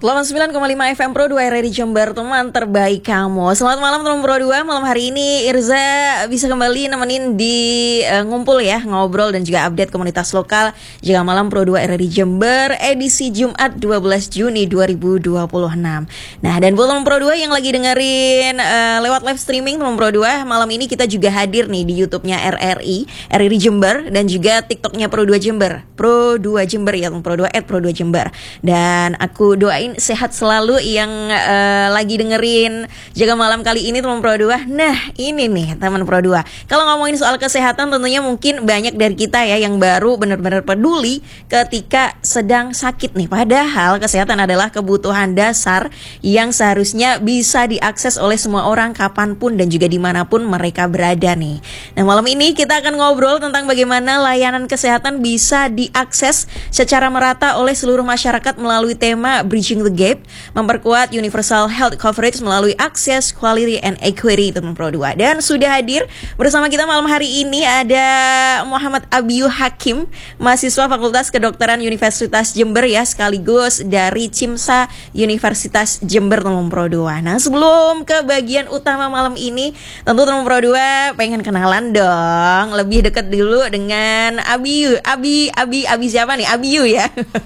89,5 FM Pro 2 RRI Jember, teman terbaik kamu. Selamat malam teman Pro 2. Malam hari ini Irza bisa kembali nemenin di ngumpul ya, ngobrol dan juga update komunitas lokal Jaga Malam Pro 2 RRI Jember edisi Jumat 12 Juni 2026. Nah, dan buat teman Pro 2 yang lagi dengerin lewat live streaming teman Pro 2, malam ini kita juga hadir nih di YouTube-nya RRI Jember dan juga TikTok-nya Pro 2 Jember. Pro 2 Jember ya teman Pro 2 @Pro2 Jember. Dan aku doain sehat selalu yang lagi dengerin Jaga Malam kali ini teman Pro 2. Nah, ini nih teman Pro 2. Kalau ngomongin soal kesehatan tentunya mungkin banyak dari kita ya yang baru benar-benar peduli ketika sedang sakit nih. Padahal kesehatan adalah kebutuhan dasar yang seharusnya bisa diakses oleh semua orang kapanpun dan juga dimanapun mereka berada nih. Nah, malam ini kita akan ngobrol tentang bagaimana layanan kesehatan bisa diakses secara merata oleh seluruh masyarakat melalui tema Bridging the Gap, memperkuat universal health coverage melalui akses, quality, and equity teman Pro 2. Dan sudah hadir bersama kita malam hari ini ada Muhammad Abiyu Hakim, mahasiswa Fakultas Kedokteran Universitas Jember ya, sekaligus dari CIMSA Universitas Jember teman Pro 2. Nah, sebelum ke bagian utama malam ini, tentu teman Pro 2 pengen kenalan dong, lebih dekat dulu dengan Abiyu. Abi siapa nih? Abiyu ya.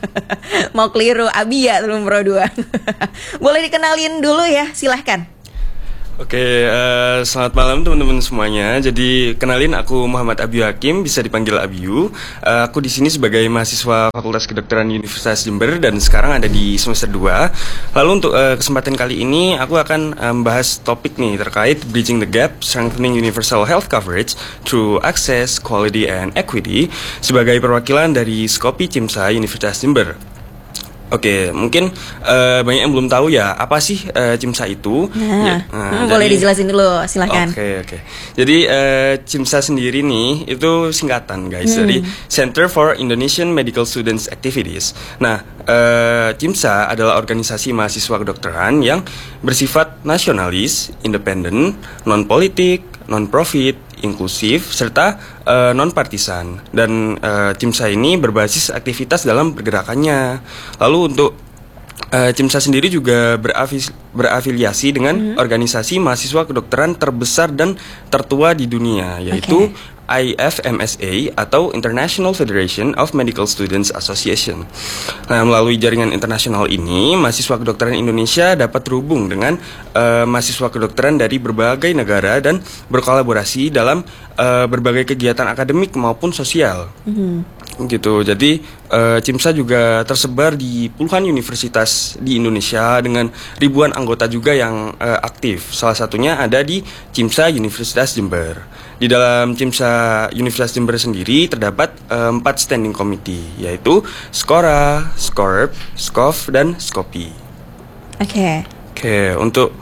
Mau keliru, Abi ya teman Pro 2. Boleh dikenalin dulu ya, silahkan. Oke, selamat malam teman-teman semuanya. Jadi kenalin, aku Muhammad Abiyu Hakim, bisa dipanggil Abiyu. Aku di sini sebagai mahasiswa Fakultas Kedokteran Universitas Jember dan sekarang ada di semester 2. Lalu untuk kesempatan kali ini aku akan membahas topik nih terkait Bridging the Gap, Strengthening Universal Health Coverage through Access, Quality, and Equity sebagai perwakilan dari Skopi CIMSA Universitas Jember. Oke, mungkin banyak yang belum tahu ya apa sih CIMSA itu. Boleh dijelasin dulu, silahkan. Oke. Jadi CIMSA sendiri nih itu singkatan guys dari Center for Indonesian Medical Students Activities. Nah, CIMSA adalah organisasi mahasiswa kedokteran yang bersifat nasionalis, independen, non-politik, non-profit, inklusif, serta non-partisan. Dan CIMSA ini berbasis aktivitas dalam pergerakannya. Lalu untuk CIMSA sendiri juga berafiliasi dengan organisasi mahasiswa kedokteran terbesar dan tertua di dunia, yaitu IFMSA atau International Federation of Medical Students Association. Nah, melalui jaringan internasional ini, mahasiswa kedokteran Indonesia dapat terhubung dengan mahasiswa kedokteran dari berbagai negara dan berkolaborasi dalam berbagai kegiatan akademik maupun sosial. Gitu. Jadi CIMSA juga tersebar di puluhan universitas di Indonesia dengan ribuan anggota juga yang aktif. Salah satunya ada di CIMSA Universitas Jember. Di dalam CIMSA Universitas Jember sendiri terdapat 4 standing committee, yaitu Skora, Skorp, Skof, dan Skopi. Oke, untuk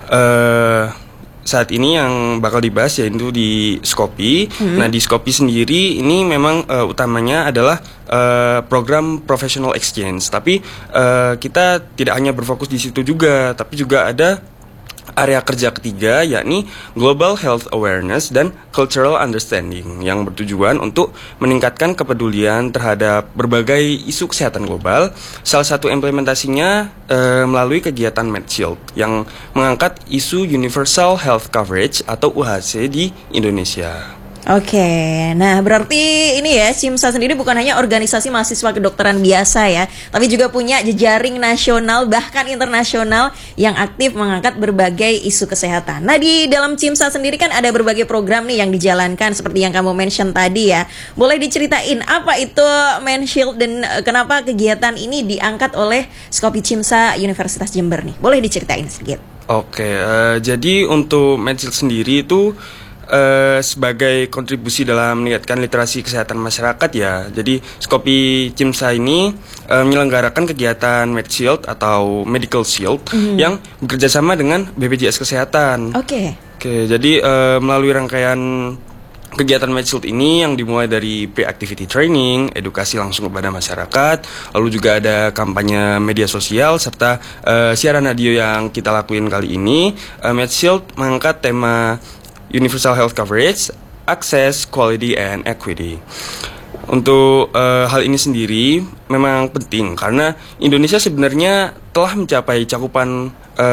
saat ini yang bakal dibahas yaitu di Skopi. Nah, di Skopi sendiri ini memang utamanya adalah program professional exchange. Tapi kita tidak hanya berfokus di situ juga, tapi juga ada area kerja ketiga, yakni Global Health Awareness dan Cultural Understanding, yang bertujuan untuk meningkatkan kepedulian terhadap berbagai isu kesehatan global. Salah satu implementasinya melalui kegiatan MedShield yang mengangkat isu Universal Health Coverage atau UHC di Indonesia. Oke, nah berarti ini ya, CIMSA sendiri bukan hanya organisasi mahasiswa kedokteran biasa ya, tapi juga punya jejaring nasional bahkan internasional yang aktif mengangkat berbagai isu kesehatan. Nah, di dalam CIMSA sendiri kan ada berbagai program nih yang dijalankan seperti yang kamu mention tadi ya. Boleh diceritain apa itu MedShield dan kenapa kegiatan ini diangkat oleh Skopi CIMSA Universitas Jember nih? Boleh diceritain sedikit? Oke, jadi untuk MedShield sendiri itu sebagai kontribusi dalam meningkatkan literasi kesehatan masyarakat ya. Jadi Skopi CIMSA ini menyelenggarakan kegiatan MedShield atau Medical Shield yang bekerja sama dengan BPJS Kesehatan. Oke, jadi melalui rangkaian kegiatan MedShield ini yang dimulai dari pre-activity training, edukasi langsung kepada masyarakat, lalu juga ada kampanye media sosial serta siaran radio yang kita lakuin kali ini. MedShield mengangkat tema Universal Health Coverage, Access, Quality, and Equity. untuk hal ini sendiri memang penting karena Indonesia sebenarnya telah mencapai cakupan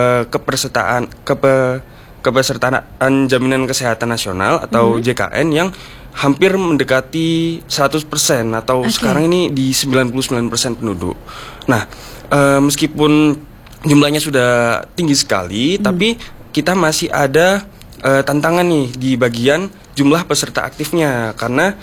kepesertaan jaminan kesehatan nasional atau JKN yang hampir mendekati 100% atau sekarang ini di 99% penduduk. Nah, meskipun jumlahnya sudah tinggi sekali, tapi kita masih ada tantangan nih di bagian jumlah peserta aktifnya karena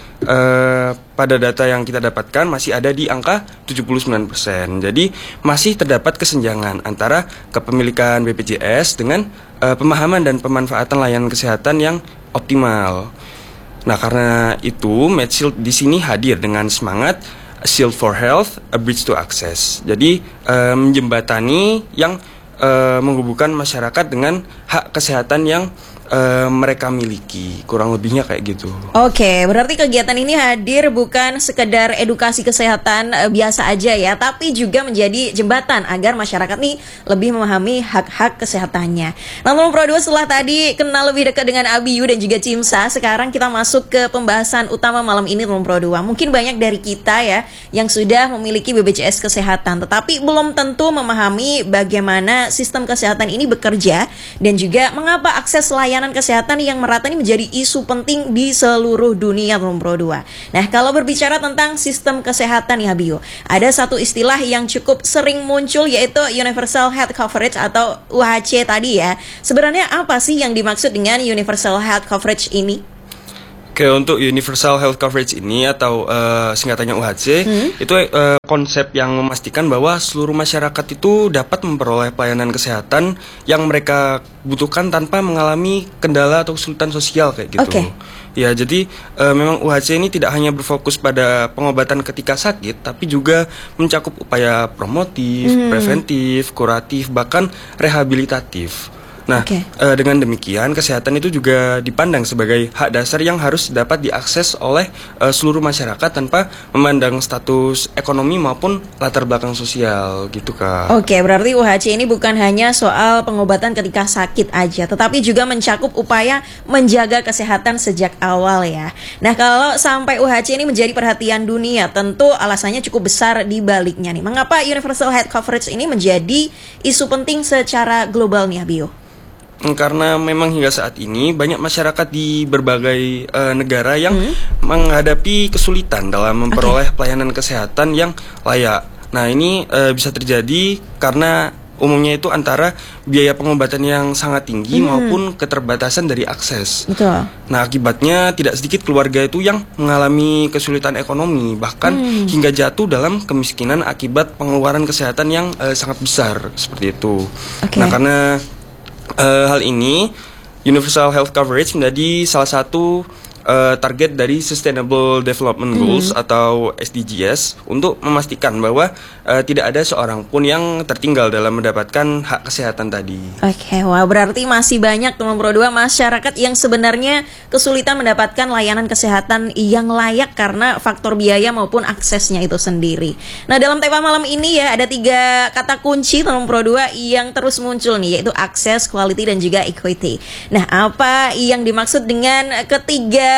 pada data yang kita dapatkan masih ada di angka 79%. Jadi masih terdapat kesenjangan antara kepemilikan BPJS dengan pemahaman dan pemanfaatan layanan kesehatan yang optimal. Nah, karena itu MedShield di sini hadir dengan semangat Shield for Health, a Bridge to Access. Jadi menjembatani yang menghubungkan masyarakat dengan hak kesehatan yang mereka miliki, kurang lebihnya kayak gitu. Oke, berarti kegiatan ini hadir bukan sekedar edukasi kesehatan biasa aja ya, tapi juga menjadi jembatan agar masyarakat nih lebih memahami hak-hak kesehatannya. Nah, teman Pro 2, setelah tadi kenal lebih dekat dengan Abiyu dan juga Cimsa, sekarang kita masuk ke pembahasan utama malam ini, teman Pro 2. Mungkin banyak dari kita ya yang sudah memiliki BPJS Kesehatan, tetapi belum tentu memahami bagaimana sistem kesehatan ini bekerja dan juga mengapa akses layanan kesehatan yang merata ini menjadi isu penting di seluruh dunia, teman Pro 2. Nah, kalau berbicara tentang sistem kesehatan ya Bio, ada satu istilah yang cukup sering muncul yaitu Universal Health Coverage atau UHC tadi ya. Sebenarnya apa sih yang dimaksud dengan Universal Health Coverage ini? Oke, untuk Universal Health Coverage ini atau singkatannya UHC, itu konsep yang memastikan bahwa seluruh masyarakat itu dapat memperoleh pelayanan kesehatan yang mereka butuhkan tanpa mengalami kendala atau kesulitan sosial kayak gitu. Ya, jadi memang UHC ini tidak hanya berfokus pada pengobatan ketika sakit, tapi juga mencakup upaya promotif, preventif, kuratif, bahkan rehabilitatif. Nah, dengan demikian kesehatan itu juga dipandang sebagai hak dasar yang harus dapat diakses oleh seluruh masyarakat tanpa memandang status ekonomi maupun latar belakang sosial gitu, Kak. Oke, berarti UHC ini bukan hanya soal pengobatan ketika sakit aja, tetapi juga mencakup upaya menjaga kesehatan sejak awal ya. Nah, kalau sampai UHC ini menjadi perhatian dunia, tentu alasannya cukup besar di baliknya nih. Mengapa Universal Health Coverage ini menjadi isu penting secara global nih, Bio? Karena memang hingga saat ini banyak masyarakat di berbagai negara yang menghadapi kesulitan dalam memperoleh pelayanan kesehatan yang layak. Nah, ini bisa terjadi karena umumnya itu antara biaya pengobatan yang sangat tinggi maupun keterbatasan dari akses. Betul. Nah, akibatnya tidak sedikit keluarga itu yang mengalami kesulitan ekonomi, bahkan hingga jatuh dalam kemiskinan akibat pengeluaran kesehatan yang sangat besar seperti itu. Nah, karena hal ini Universal Health Coverage menjadi salah satu target dari Sustainable Development Goals atau SDGs untuk memastikan bahwa tidak ada seorang pun yang tertinggal dalam mendapatkan hak kesehatan tadi. Oke, wah berarti masih banyak teman Pro 2 masyarakat yang sebenarnya kesulitan mendapatkan layanan kesehatan yang layak karena faktor biaya maupun aksesnya itu sendiri. Nah, dalam tema malam ini ya ada 3 kata kunci teman Pro 2 yang terus muncul nih, yaitu akses, quality, dan juga equity. Nah, apa yang dimaksud dengan ketiga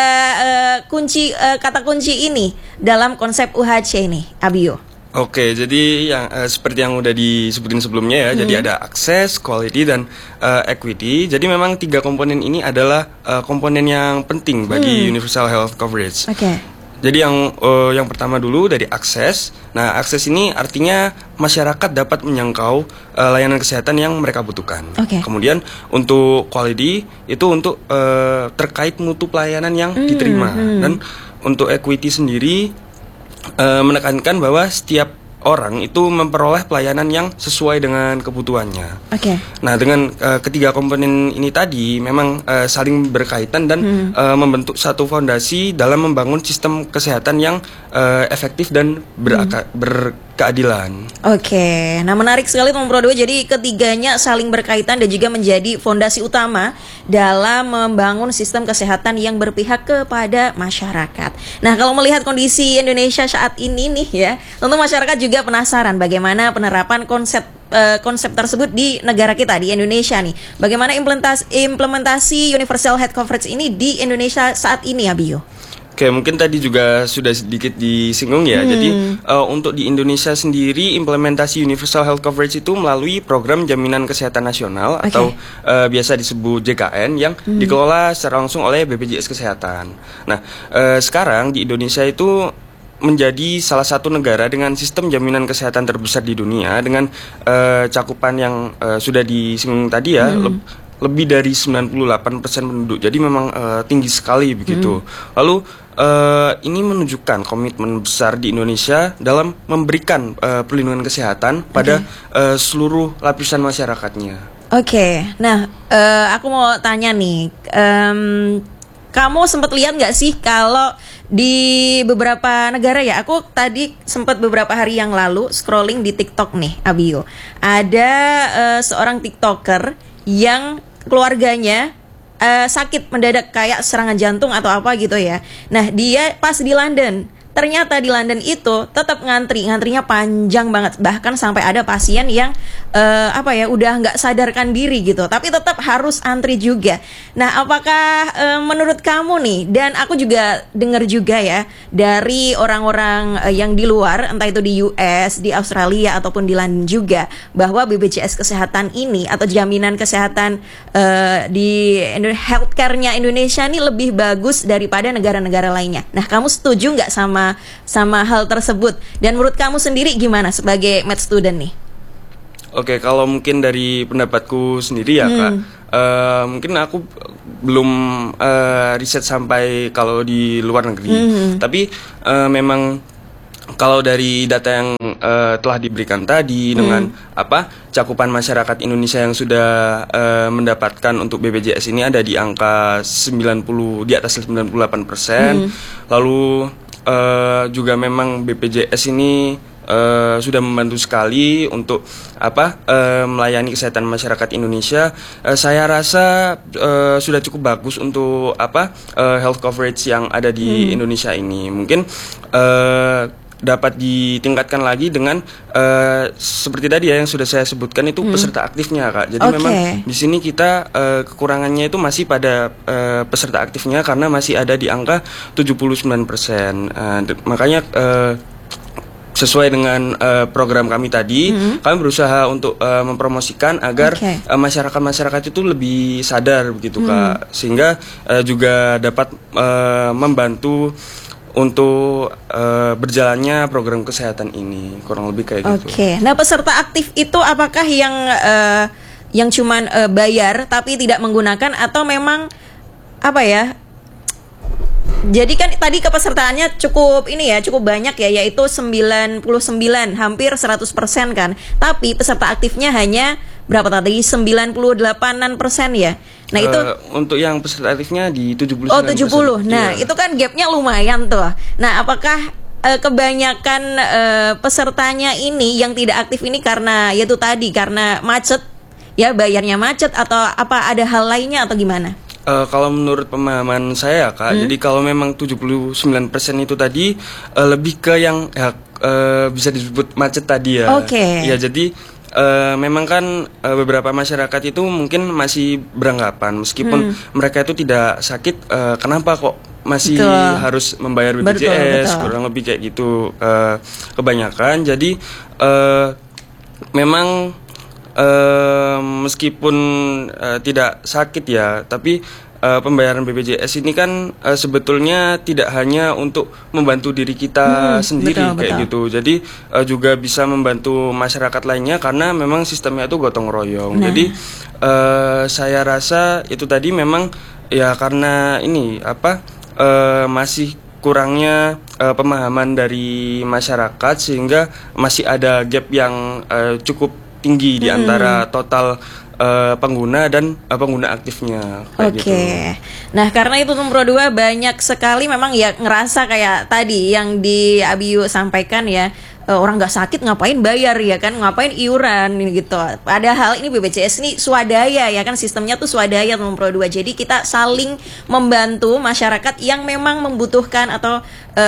kata kunci ini dalam konsep UHC ini, Abio? Oke, jadi yang seperti yang udah disebutin sebelumnya ya, jadi ada akses, quality, dan equity. Jadi memang 3 komponen ini adalah komponen yang penting bagi Universal Health Coverage. Jadi yang pertama dulu dari akses. Nah, akses ini artinya masyarakat dapat menyangkau layanan kesehatan yang mereka butuhkan. Kemudian untuk quality itu untuk terkait mutu pelayanan yang diterima. Dan untuk equity sendiri menekankan bahwa setiap orang itu memperoleh pelayanan yang sesuai dengan kebutuhannya. Nah, dengan ketiga komponen ini tadi memang saling berkaitan dan membentuk satu fondasi dalam membangun sistem kesehatan yang efektif dan berkeadilan. Nah menarik sekali teman Pro 2. Jadi ketiganya saling berkaitan dan juga menjadi fondasi utama dalam membangun sistem kesehatan yang berpihak kepada masyarakat. Nah, kalau melihat kondisi Indonesia saat ini nih ya, tentu masyarakat juga penasaran bagaimana penerapan konsep tersebut di negara kita, di Indonesia nih. Bagaimana implementasi Universal Health Coverage ini di Indonesia saat ini ya, Bio? Oke, mungkin tadi juga sudah sedikit disinggung ya. Jadi untuk di Indonesia sendiri implementasi Universal Health Coverage itu melalui Program Jaminan Kesehatan Nasional atau biasa disebut JKN yang dikelola secara langsung oleh BPJS Kesehatan. Nah, sekarang di Indonesia itu menjadi salah satu negara dengan sistem jaminan kesehatan terbesar di dunia dengan cakupan yang sudah disinggung tadi ya. Lebih dari 98% penduduk, jadi memang tinggi sekali begitu. Lalu ini menunjukkan komitmen besar di Indonesia dalam memberikan perlindungan kesehatan pada seluruh lapisan masyarakatnya. Oke, nah aku mau tanya nih, kamu sempat lihat nggak sih kalau di beberapa negara ya, aku tadi sempat beberapa hari yang lalu scrolling di TikTok nih, Abio, ada seorang TikToker yang keluarganya sakit mendadak kayak serangan jantung atau apa gitu ya. Nah, dia pas di London, ternyata di London itu tetap ngantrinya panjang banget, bahkan sampai ada pasien yang udah nggak sadarkan diri gitu, tapi tetap harus antri juga. Nah, apakah menurut kamu nih, dan aku juga dengar juga ya dari orang-orang yang di luar, entah itu di US, di Australia ataupun di London juga, bahwa BPJS Kesehatan ini atau jaminan kesehatan di healthcare-nya Indonesia ini lebih bagus daripada negara-negara lainnya. Nah, kamu setuju nggak sama hal tersebut? Dan menurut kamu sendiri gimana sebagai med student nih? Oke, kalau mungkin dari pendapatku sendiri ya Kak, mungkin aku belum riset sampai kalau di luar negeri. Tapi memang kalau dari data yang telah diberikan tadi dengan cakupan masyarakat Indonesia yang sudah mendapatkan untuk BPJS ini ada di angka 90, di atas 98%. Lalu juga memang BPJS ini sudah membantu sekali untuk melayani kesehatan masyarakat Indonesia. Saya rasa sudah cukup bagus untuk health coverage yang ada di Indonesia ini. Mungkin dapat ditingkatkan lagi dengan seperti tadi ya yang sudah saya sebutkan itu peserta aktifnya Kak. Jadi memang di sini kita kekurangannya itu masih pada peserta aktifnya karena masih ada di angka 79%. Makanya sesuai dengan program kami tadi, kami berusaha untuk mempromosikan agar masyarakat itu lebih sadar begitu Kak, sehingga juga dapat membantu untuk berjalannya program kesehatan ini, kurang lebih kayak gitu. Nah, peserta aktif itu apakah yang cuman bayar tapi tidak menggunakan, atau memang jadi kan tadi kepesertaannya cukup banyak ya, yaitu 99, hampir 100% kan. Tapi peserta aktifnya hanya berapa tadi? 98% ya. Nah, itu untuk yang peserta aktifnya di 70%. Oh, 70. Nah, itu kan gapnya lumayan tuh. Nah, apakah kebanyakan pesertanya ini yang tidak aktif ini karena karena macet ya, bayarnya macet, atau apa ada hal lainnya atau gimana? Kalau menurut pemahaman saya Kak, jadi kalau memang 79% itu tadi lebih ke yang bisa disebut macet tadi ya. Ya, jadi memang kan beberapa masyarakat itu mungkin masih beranggapan meskipun mereka itu tidak sakit, kenapa kok masih harus membayar BPJS, kurang lebih kayak gitu kebanyakan. Jadi memang meskipun tidak sakit ya, tapi pembayaran BPJS ini kan sebetulnya tidak hanya untuk membantu diri kita sendiri kayak gitu. Jadi juga bisa membantu masyarakat lainnya karena memang sistemnya itu gotong royong. Jadi saya rasa itu tadi memang ya karena ini masih kurangnya pemahaman dari masyarakat sehingga masih ada gap yang cukup tinggi di antara total pengguna dan pengguna aktifnya. Gitu. Nah, karena itu nomor 2 banyak sekali memang ya ngerasa kayak tadi yang di Abiyu sampaikan ya, orang nggak sakit ngapain bayar ya kan, ngapain iuran gitu. Padahal ini BPJS ini swadaya ya kan, sistemnya tuh swadaya nomor 2. Jadi kita saling membantu masyarakat yang memang membutuhkan atau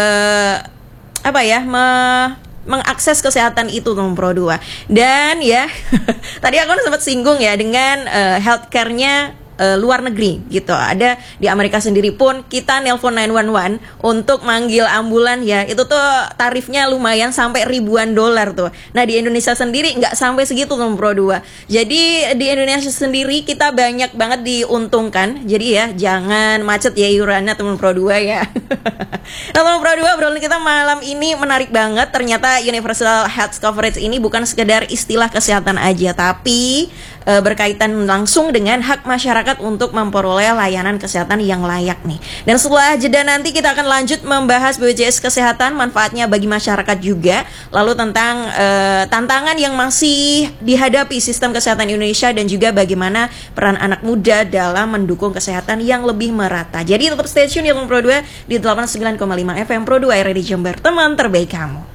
mengakses kesehatan itu nomor 2. Dan ya tadi aku sempat singgung ya dengan healthcare-nya luar negeri gitu. Ada di Amerika sendiri pun kita nelpon 911 untuk manggil ambulan ya, itu tuh tarifnya lumayan sampai ribuan dolar tuh. Nah di Indonesia sendiri nggak sampai segitu teman Pro 2. Jadi di Indonesia sendiri kita banyak banget diuntungkan. Jadi ya jangan macet ya iurannya teman Pro 2 ya. Nah teman Pro 2, obrolan kita malam ini menarik banget. Ternyata universal health coverage ini bukan sekedar istilah kesehatan aja, tapi berkaitan langsung dengan hak masyarakat untuk memperoleh layanan kesehatan yang layak nih. Dan setelah jeda nanti kita akan lanjut membahas BPJS Kesehatan, manfaatnya bagi masyarakat juga, lalu tentang tantangan yang masih dihadapi sistem kesehatan Indonesia dan juga bagaimana peran anak muda dalam mendukung kesehatan yang lebih merata. Jadi tetap stay tune ya Pro 2 di 89,5 FM Pro 2 RRI Jember, teman terbaik kamu.